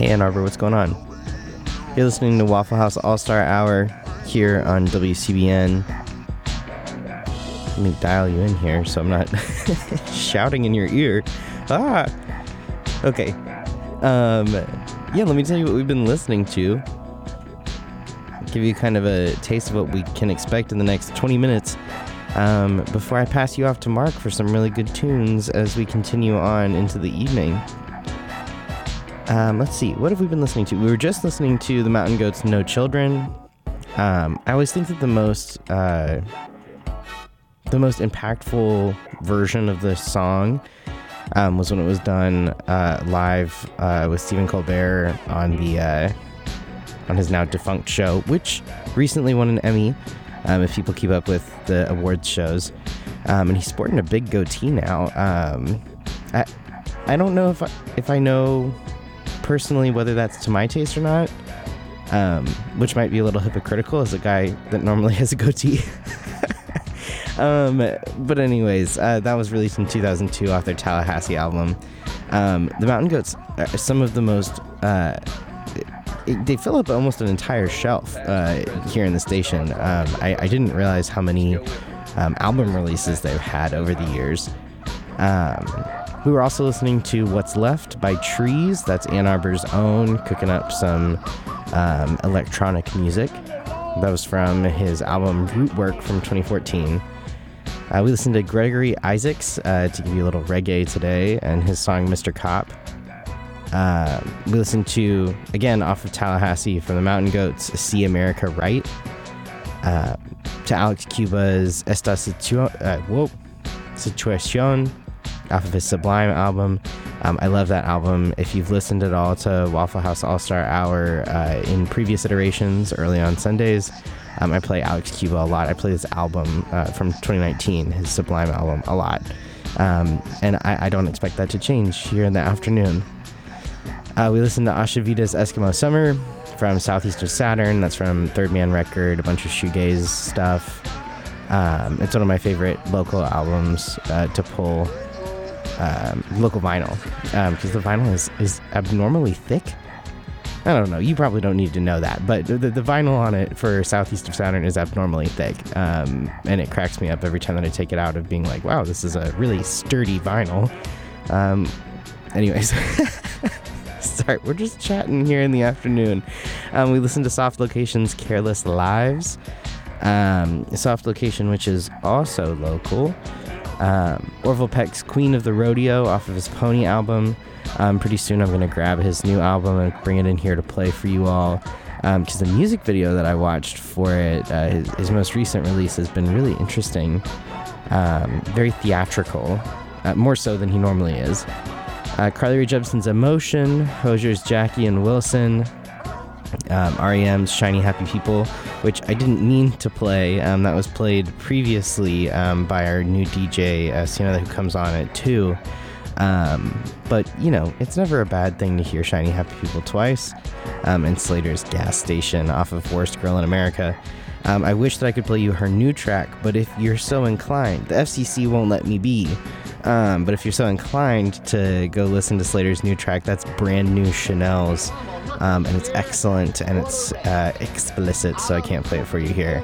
Hey Ann Arbor, what's going on? You're listening to Waffle House All-Star Hour here on WCBN. Let me dial you in here so I'm not shouting in your ear. Okay. Yeah, let me tell you what we've been listening to. Give you kind of a taste of what we can expect in the next 20 minutes before I pass you off to Mark for some really good tunes as we continue on into the evening. Let's see, what have we been listening to? We were just listening to the Mountain Goats' No Children. I always think that the most impactful version of this song was when it was done live with Stephen Colbert on his now defunct show, which recently won an Emmy, if people keep up with the awards shows. And he's sporting a big goatee now. I don't know if I know personally whether that's to my taste or not, which might be a little hypocritical as a guy that normally has a goatee. But anyways, that was released in 2002 off their Tallahassee album. The Mountain Goats are some of the most they fill up almost an entire shelf here in the station. I didn't realize how many album releases they've had over the years. We were also listening to What's Left by Trees. That's Ann Arbor's own, cooking up some electronic music. That was from his album Rootwork from 2014. We listened to Gregory Isaacs to give you a little reggae today, and his song Mr. Cop. We listened to, again, off of Tallahassee from the Mountain Goats, See America Right. To Alex Cuba's Esta Situación off of his Sublime album. I love that album. If you've listened at all to Waffle House All-Star Hour in previous iterations, early on Sundays, I play Alex Cuba a lot. I play this album from 2019, his Sublime album, a lot. And I don't expect that to change here in the afternoon. We listened to Asha Vida's Eskimo Summer from Southeast of Saturn. That's from Third Man Record, a bunch of shoegaze stuff. It's one of my favorite local albums to pull. Local vinyl, because the vinyl is abnormally thick. I don't know, you probably don't need to know that, but the vinyl on it for Southeast of Saturn is abnormally thick, and it cracks me up every time that I take it out of being like, wow, this is a really sturdy vinyl. Anyways, sorry, we're just chatting here in the afternoon. We listened to Soft Location's Careless Lives. Soft Location, which is also local. Orville Peck's Queen of the Rodeo off of his Pony album. Pretty soon I'm going to grab his new album and bring it in here to play for you all, because the music video that I watched for it, his most recent release, has been really interesting. Very theatrical, more so than he normally is. Carly Rae Jepsen's Emotion, Hosier's Jackie and Wilson, REM's Shiny Happy People, which I didn't mean to play. That was played previously by our new DJ, Sienna, who comes on at 2. But, you know, it's never a bad thing to hear Shiny Happy People twice. And Slater's Gas Station off of Worst Girl in America. I wish that I could play you her new track, but if you're so inclined, the FCC won't let me be. But if you're so inclined to go listen to Slater's new track, that's Brand New Chanel's. And it's excellent, and it's explicit, so I can't play it for you here.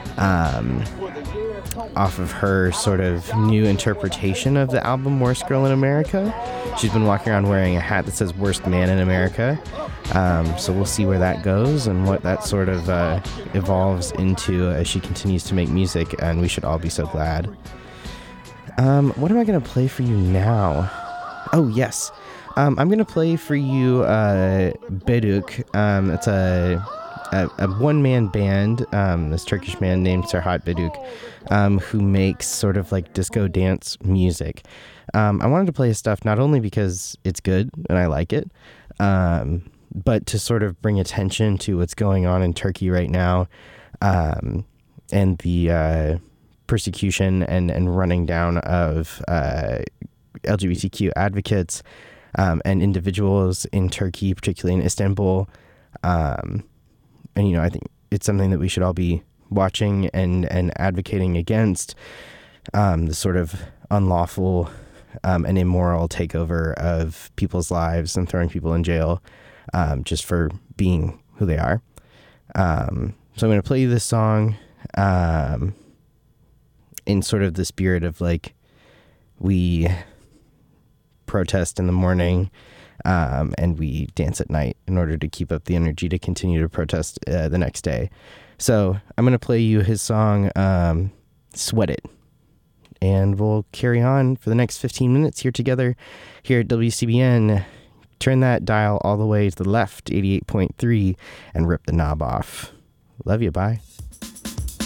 Off of her sort of new interpretation of the album Worst Girl in America. She's been walking around wearing a hat that says Worst Man in America. So we'll see where that goes and what that sort of evolves into as she continues to make music, and we should all be so glad. What am I going to play for you now? Oh, yes. I'm going to play for you Beduk. It's a one-man band, this Turkish man named Serhat Beduk, who makes sort of like disco dance music. I wanted to play his stuff not only because it's good and I like it, but to sort of bring attention to what's going on in Turkey right now, and the persecution and running down of LGBTQ advocates and individuals in Turkey, particularly in Istanbul. And, you know, I think it's something that we should all be watching and advocating against, the sort of unlawful an immoral takeover of people's lives and throwing people in jail just for being who they are. So I'm going to play you this song in sort of the spirit of like, we protest in the morning and we dance at night in order to keep up the energy to continue to protest the next day. So I'm going to play you his song, Sweat It. And we'll carry on for the next 15 minutes here together here at WCBN. Turn that dial all the way to the left, 88.3, and rip the knob off. Love you. Bye.